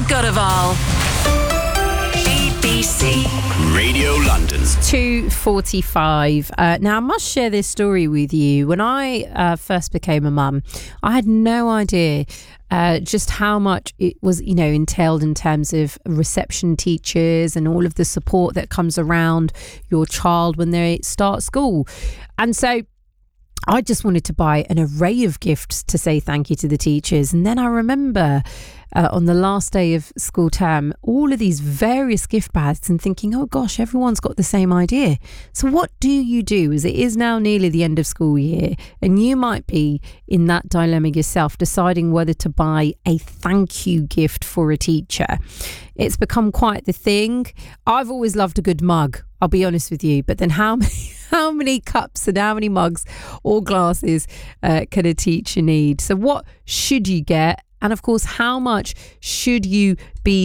Godival. BBC Radio London. 2:45. Now, I must share this story with you. When I first became a mum, I had no idea just how much it was, entailed in terms of reception teachers and all of the support that comes around your child when they start school. And so I just wanted to buy an array of gifts to say thank you to the teachers. And then I remember on the last day of school term, all of these various gift bags and thinking, oh gosh, everyone's got the same idea. So what do you do as it is now nearly the end of school year? And you might be in that dilemma yourself, deciding whether to buy a thank you gift for a teacher. It's become quite the thing. I've always loved a good mug, I'll be honest with you. But then how many cups and how many mugs or glasses can a teacher need? So what should you get? And of course, how much should you be